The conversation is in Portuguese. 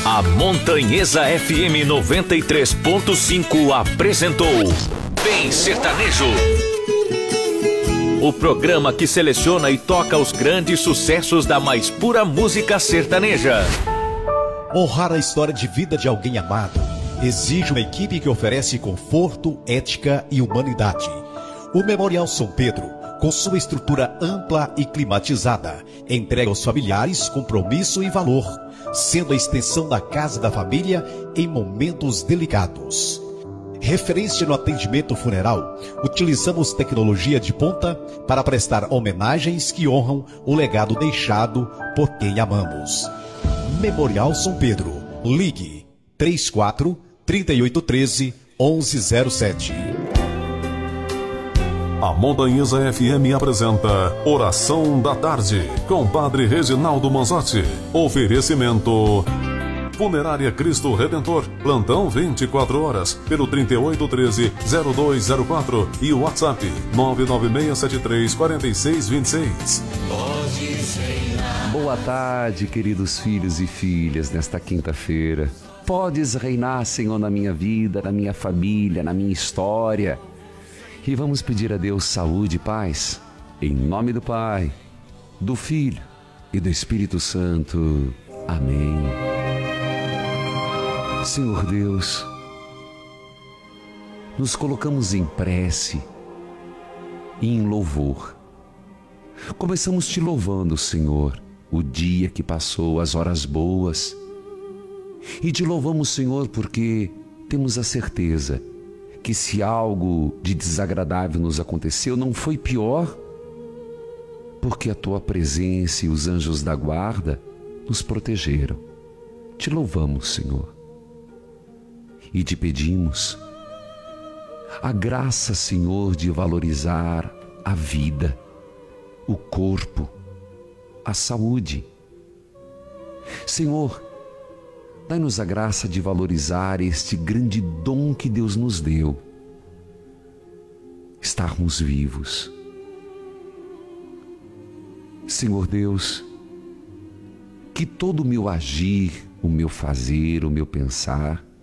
A Montanhesa FM 93.5 apresentou Bem Sertanejo. O programa que seleciona e toca os grandes sucessos da mais pura música sertaneja. Honrar a história de vida de alguém amado exige uma equipe que oferece conforto, ética e humanidade. O Memorial São Pedro, com sua estrutura ampla e climatizada, entrega aos familiares compromisso e valor, sendo a extensão da casa da família em momentos delicados. Referência no atendimento funeral, utilizamos tecnologia de ponta para prestar homenagens que honram o legado deixado por quem amamos. Memorial São Pedro. Ligue 34 3813 1107. A Montanhesa FM apresenta Oração da Tarde, com Padre Reginaldo Manzotti. Oferecimento Funerária Cristo Redentor, plantão 24 horas, pelo 3813-0204 e o WhatsApp 996734626. Boa tarde, queridos filhos e filhas, nesta quinta-feira. Podes reinar, Senhor, na minha vida, na minha família, na minha história. E vamos pedir a Deus saúde e paz, em nome do Pai, do Filho e do Espírito Santo. Amém. Senhor Deus, nos colocamos em prece e em louvor. Começamos te louvando, Senhor, o dia que passou, as horas boas. E te louvamos, Senhor, porque temos a certeza que se algo de desagradável nos aconteceu, não foi pior, porque a tua presença e os anjos da guarda nos protegeram. Te louvamos, Senhor, e te pedimos a graça, Senhor, de valorizar a vida, o corpo, a saúde. Senhor, dai-nos a graça de valorizar este grande dom que Deus nos deu, estarmos vivos. Senhor Deus, que todo o meu agir, o meu fazer, o meu pensar,